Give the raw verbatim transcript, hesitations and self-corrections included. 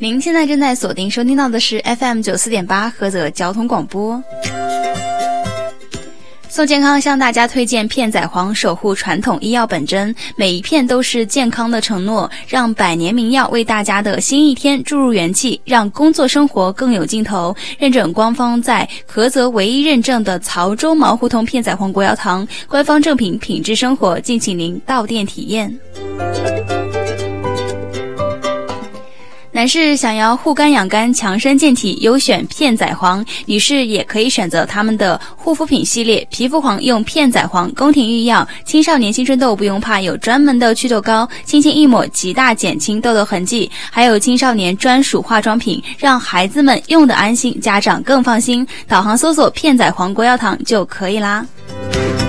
您现在正在锁定收听到的是 F M 九十四点八 菏泽交通广播。宋健康向大家推荐片仔癀，守护传统医药本真，每一片都是健康的承诺，让百年名药为大家的新一天注入元气，让工作生活更有劲头。认准官方在菏泽唯一认证的潮州毛胡同片仔癀国药堂，官方正品，品质生活，敬请您到店体验。男士想要护肝养肝、强身健体，优选片仔癀；女士也可以选择他们的护肤品系列，皮肤黄用片仔癀，宫廷御药；青少年青春痘不用怕，有专门的祛痘膏，轻轻一抹，极大减轻痘痘痕迹；还有青少年专属化妆品，让孩子们用得安心，家长更放心。导航搜索片仔癀国药堂就可以啦。